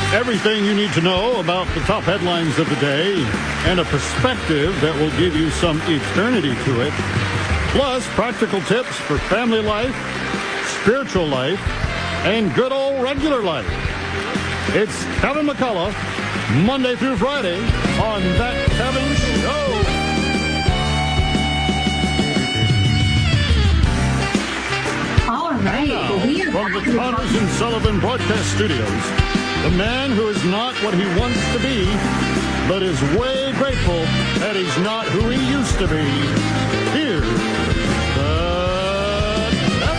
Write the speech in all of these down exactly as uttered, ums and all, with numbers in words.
Everything you need to know about the top headlines of the day and a perspective that will give you some eternity to it. Plus, practical tips for family life, spiritual life, and good old regular life. It's Kevin McCullough, Monday through Friday on That Kevin Show. All right. Now, we are from the Connors and Sullivan Broadcast Studios, the man who is not what he wants to be, but is way grateful that he's not who he used to be. Here's the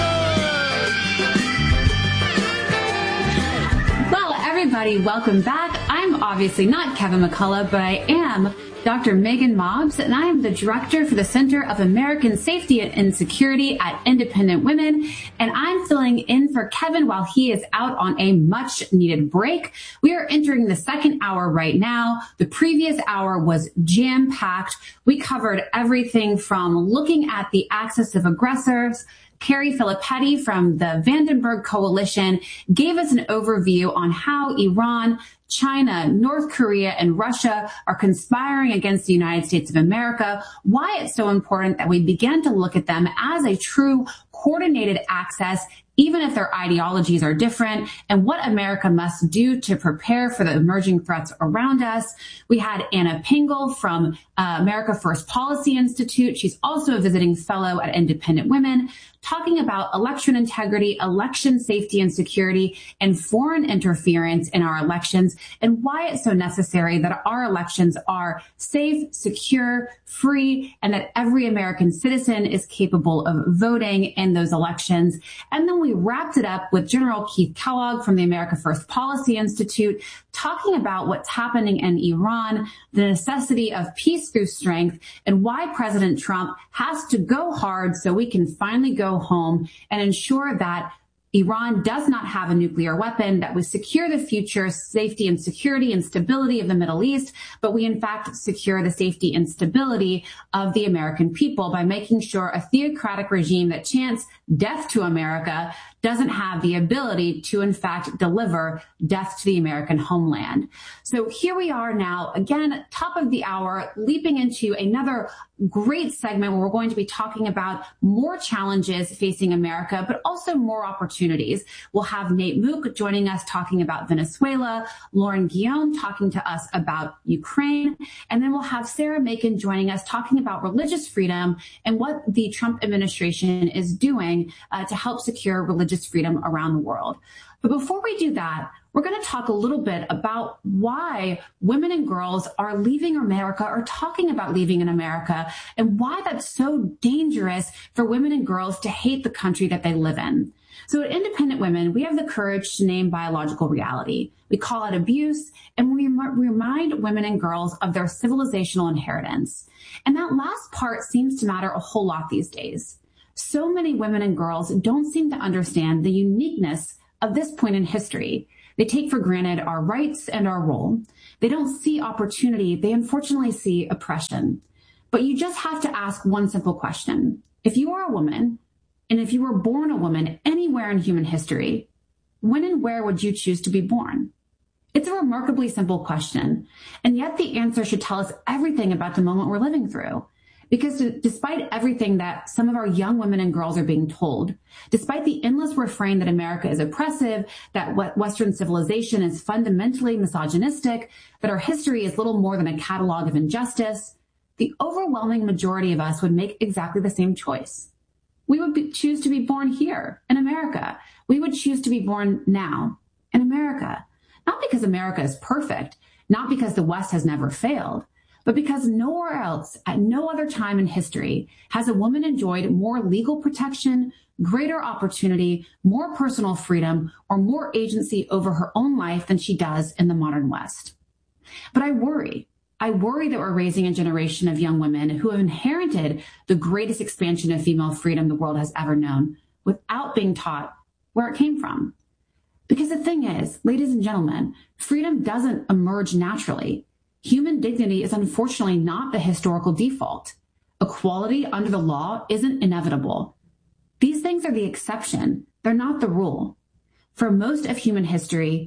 Kevin! Well, everybody, welcome back. I'm obviously not Kevin McCullough, but I am Doctor Megan Mobbs, and I am the director for the Center of American Safety and Security at Independent Women, and I'm filling in for Kevin while he is out on a much-needed break. We are entering the second hour right now. The previous hour was jam-packed. We covered everything from looking at the axis of aggressors. Carrie Filippetti from the Vandenberg Coalition gave us an overview on how Iran, China, North Korea, and Russia are conspiring against the United States of America, why it's so important that we begin to look at them as a true coordinated axis, even if their ideologies are different, and what America must do to prepare for the emerging threats around us. We had Anna Pingle from uh, America First Policy Institute. She's also a visiting fellow at Independent Women, talking about election integrity, election safety and security, and foreign interference in our elections, and why it's so necessary that our elections are safe, secure, free, and that every American citizen is capable of voting in those elections. And then we wrapped it up with General Keith Kellogg from the America First Policy Institute, talking about what's happening in Iran, the necessity of peace through strength, and why President Trump has to go hard so we can finally go home and ensure that Iran does not have a nuclear weapon, that we secure the future safety and security and stability of the Middle East, but we in fact secure the safety and stability of the American people by making sure a theocratic regime that chants death to America doesn't have the ability to in fact deliver death to the American homeland. So here we are now, again, top of the hour, leaping into another great segment where we're going to be talking about more challenges facing America, but also more opportunities. We'll have Nate Mook joining us talking about Venezuela, Lauren Guillaume talking to us about Ukraine, and then we'll have Sarah Macon joining us talking about religious freedom and what the Trump administration is doing uh, to help secure religious freedom around the world. But before we do that, we're going to talk a little bit about why women and girls are leaving America or talking about leaving in America, and why that's so dangerous for women and girls to hate the country that they live in. So at Independent Women, we have the courage to name biological reality. We call it abuse, and we remind women and girls of their civilizational inheritance. And that last part seems to matter a whole lot these days. So many women and girls don't seem to understand the uniqueness of this point in history. They take for granted our rights and our role. They don't see opportunity. They unfortunately see oppression. But you just have to ask one simple question. If you are a woman, and if you were born a woman anywhere in human history, when and where would you choose to be born? It's a remarkably simple question, and yet the answer should tell us everything about the moment we're living through. Because despite everything that some of our young women and girls are being told, despite the endless refrain that America is oppressive, that Western civilization is fundamentally misogynistic, that our history is little more than a catalog of injustice, the overwhelming majority of us would make exactly the same choice. We would be, choose to be born here in America. We would choose to be born now in America. Not because America is perfect, not because the West has never failed, but because nowhere else at no other time in history has a woman enjoyed more legal protection, greater opportunity, more personal freedom, or more agency over her own life than she does in the modern West. But I worry. I worry that we're raising a generation of young women who have inherited the greatest expansion of female freedom the world has ever known without being taught where it came from. Because the thing is, ladies and gentlemen, freedom doesn't emerge naturally. Human dignity is unfortunately not the historical default. Equality under the law isn't inevitable. These things are the exception. They're not the rule. For most of human history,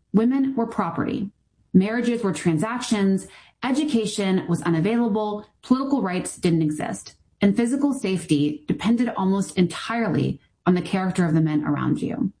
Women were property. Marriages were transactions. Education was unavailable. Political rights didn't exist. And physical safety depended almost entirely on the character of the men around you.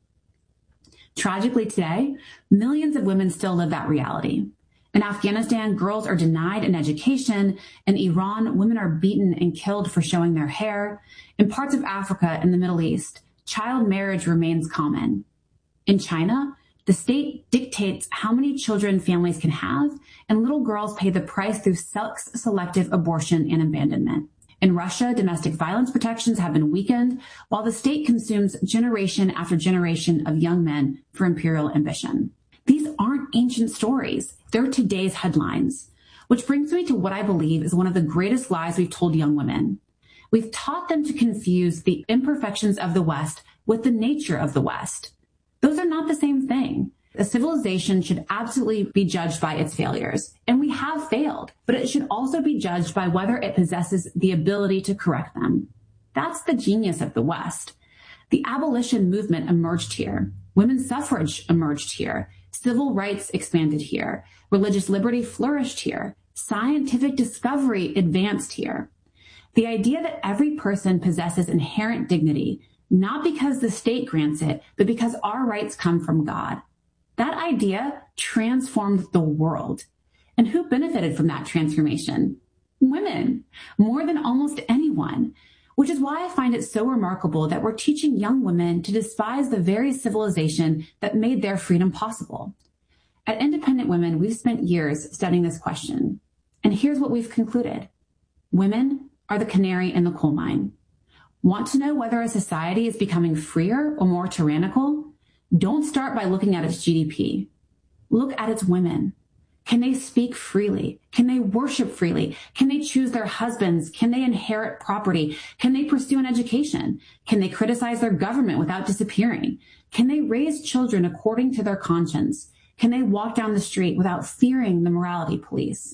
Tragically today, millions of women still live that reality. In Afghanistan, girls are denied an education. In Iran, women are beaten and killed for showing their hair. In parts of Africa and the Middle East, child marriage remains common. In China, the state dictates how many children families can have, and little girls pay the price through sex-selective abortion and abandonment. In Russia, domestic violence protections have been weakened, while the state consumes generation after generation of young men for imperial ambition. These aren't ancient stories. They're today's headlines, which brings me to what I believe is one of the greatest lies we've told young women. We've taught them to confuse the imperfections of the West with the nature of the West. Those are not the same thing. A civilization should absolutely be judged by its failures, and we have failed, but it should also be judged by whether it possesses the ability to correct them. That's the genius of the West. The abolition movement emerged here. Women's suffrage emerged here. Civil rights expanded here. Religious liberty flourished here. Scientific discovery advanced here. The idea that every person possesses inherent dignity, not because the state grants it, but because our rights come from God. That idea transformed the world. And who benefited from that transformation? Women, more than almost anyone, which is why I find it so remarkable that we're teaching young women to despise the very civilization that made their freedom possible. At Independent Women, we've spent years studying this question. And here's what we've concluded. Women are the canary in the coal mine. Want to know whether a society is becoming freer or more tyrannical? Don't start by looking at its G D P. Look at its women. Can they speak freely? Can they worship freely? Can they choose their husbands? Can they inherit property? Can they pursue an education? Can they criticize their government without disappearing? Can they raise children according to their conscience? Can they walk down the street without fearing the morality police?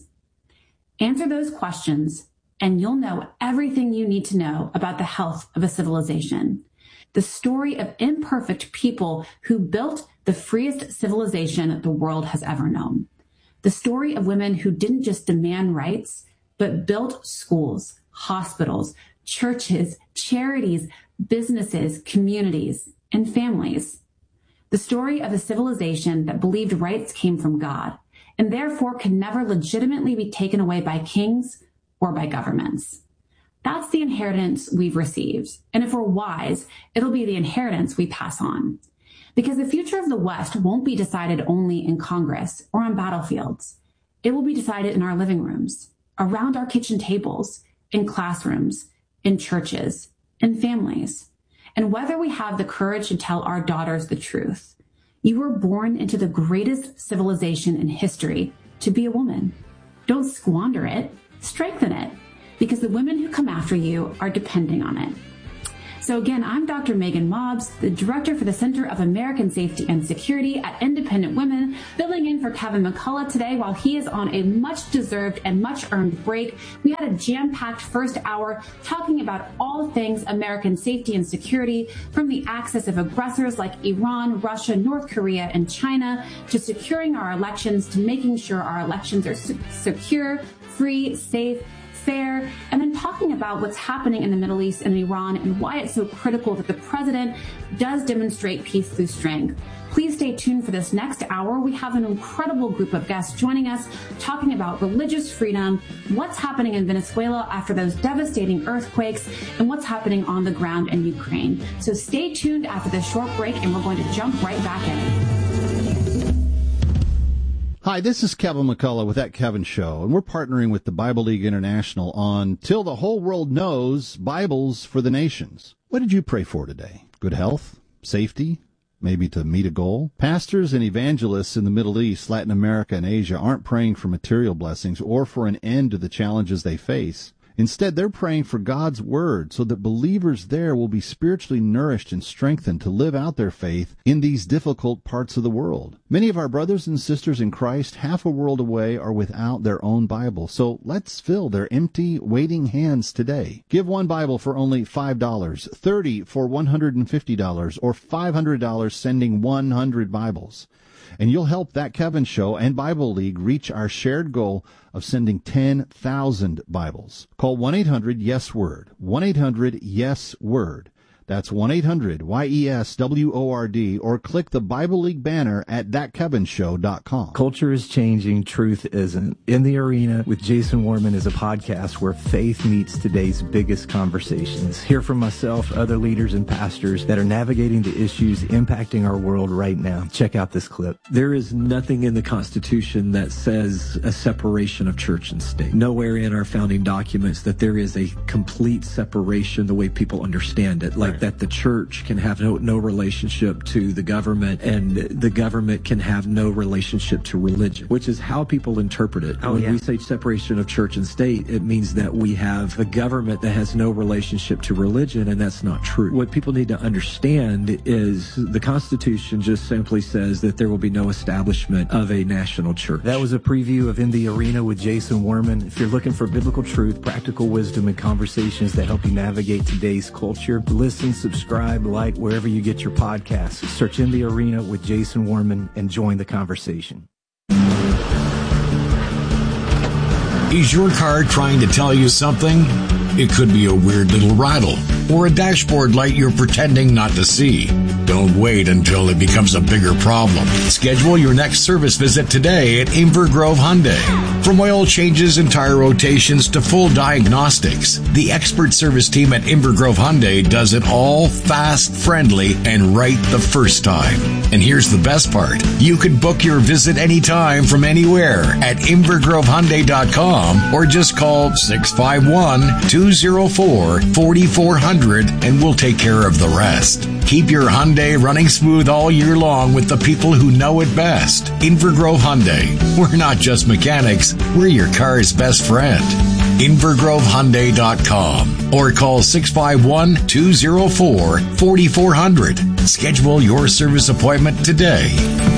Answer those questions, and you'll know everything you need to know about the health of a civilization. The story of imperfect people who built the freest civilization the world has ever known. The story of women who didn't just demand rights, but built schools, hospitals, churches, charities, businesses, communities, and families. The story of a civilization that believed rights came from God, and therefore could never legitimately be taken away by kings or by governments. That's the inheritance we've received. And if we're wise, it'll be the inheritance we pass on. Because the future of the West won't be decided only in Congress or on battlefields. It will be decided in our living rooms, around our kitchen tables, in classrooms, in churches, in families. And whether we have the courage to tell our daughters the truth, you were born into the greatest civilization in history to be a woman. Don't squander it, strengthen it. Because the women who come after you are depending on it. So again, I'm Doctor Megan Mobbs, the Director for the Center of American Safety and Security at Independent Women, filling in for Kevin McCullough today while he is on a much-deserved and much-earned break. We had a jam-packed first hour talking about all things American safety and security, from the axis of aggressors like Iran, Russia, North Korea, and China, to securing our elections, to making sure our elections are se- secure, free, safe, fair, and then talking about what's happening in the Middle East and Iran and why it's so critical that the president does demonstrate peace through strength. Please stay tuned for this next hour. We have an incredible group of guests joining us talking about religious freedom, what's happening in Venezuela after those devastating earthquakes, and what's happening on the ground in Ukraine. So stay tuned after this short break, and we're going to jump right back in. Hi, this is Kevin McCullough with That Kevin Show, and we're partnering with the Bible League International on Till the Whole World Knows, Bibles for the Nations. What did you pray for today? Good health? Safety? Maybe to meet a goal? Pastors and evangelists in the Middle East, Latin America, and Asia aren't praying for material blessings or for an end to the challenges they face. Instead, they're praying for God's Word so that believers there will be spiritually nourished and strengthened to live out their faith in these difficult parts of the world. Many of our brothers and sisters in Christ, half a world away, are without their own Bible. So let's fill their empty, waiting hands today. Give one Bible for only five dollars, thirty for one hundred fifty dollars, or five hundred dollars sending one hundred Bibles. And you'll help That Kevin Show and Bible League reach our shared goal of sending ten thousand Bibles. Call one eight hundred yes word, one eight hundred yes word. That's one eight hundred Y E S W O R D, or click the Bible League banner at that kevin show dot com. Culture is changing, truth isn't. In the Arena with Jason Warman is a podcast where faith meets today's biggest conversations. Hear from myself, other leaders and pastors that are navigating the issues impacting our world right now. Check out this clip. There is nothing in the Constitution that says a separation of church and state. Nowhere in our founding documents that there is a complete separation the way people understand it. Like that the church can have no, no relationship to the government and the government can have no relationship to religion, which is how people interpret it. Oh, when yeah. we say separation of church and state, it means that we have a government that has no relationship to religion, and that's not true. What people need to understand is the Constitution just simply says that there will be no establishment of a national church. That was a preview of In the Arena with Jason Warman. If you're looking for biblical truth, practical wisdom, and conversations that help you navigate today's culture, listen, subscribe, like wherever you get your podcasts. Search In the Arena with Jason Warman and join the conversation. Is your car trying to tell you something? It could be a weird little rattle or a dashboard light you're pretending not to see. Don't wait until it becomes a bigger problem. Schedule your next service visit today at Inver Grove Hyundai. From oil changes and tire rotations to full diagnostics, the expert service team at Inver Grove Hyundai does it all fast, friendly, and right the first time. And here's the best part. You can book your visit anytime from anywhere at inver grove hyundai dot com or just call six five one, two oh four, four four zero zero and we'll take care of the rest. Keep your Hyundai running smooth all year long with the people who know it best. Inver Grove Hyundai. We're not just mechanics, we're your car's best friend. inver grove hyundai dot com or call six five one, two oh four, four four zero zero. Schedule your service appointment today.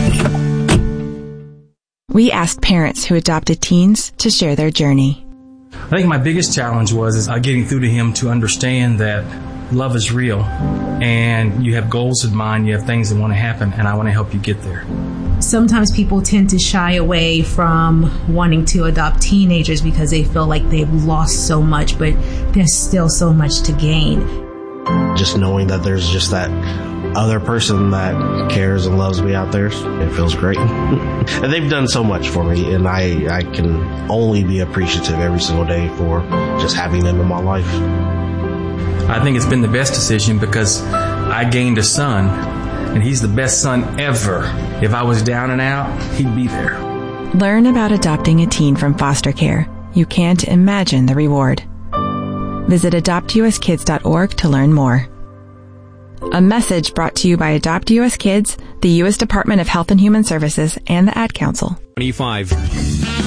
We asked parents who adopted teens to share their journey. I think my biggest challenge was is uh, getting through to him to understand that love is real and you have goals in mind, you have things that want to happen, and I want to help you get there. Sometimes people tend to shy away from wanting to adopt teenagers because they feel like they've lost so much, but there's still so much to gain. Just knowing that there's just that other person that cares and loves me out there, it feels great. And they've done so much for me, and I, I can only be appreciative every single day for just having them in my life. I think it's been the best decision because I gained a son, and he's the best son ever. If I was down and out, he'd be there. Learn about adopting a teen from foster care. You can't imagine the reward. Visit adopt u s kids dot org to learn more. A message brought to you by Adopt U S Kids, the U S Department of Health and Human Services, and the Ad Council. twenty-five